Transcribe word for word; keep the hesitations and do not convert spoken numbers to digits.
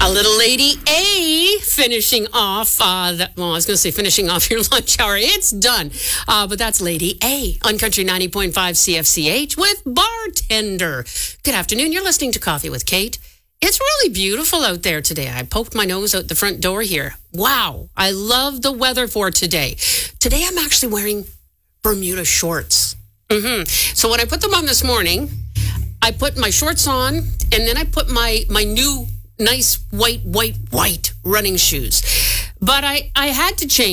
A little Lady A finishing off, uh, that, well, I was going to say finishing off your lunch hour. It's done. Uh, but that's Lady A on Country ninety point five C F C H with Bartender. Good afternoon. You're listening to Coffee with Kate. It's really beautiful out there today. I poked my nose out the front door here. Wow. I love the weather for today. Today I'm actually wearing Bermuda shorts. Mm-hmm. So when I put them on this morning, I put my shorts on and then I put my, my new nice white, white, white running shoes. But I, I had to change.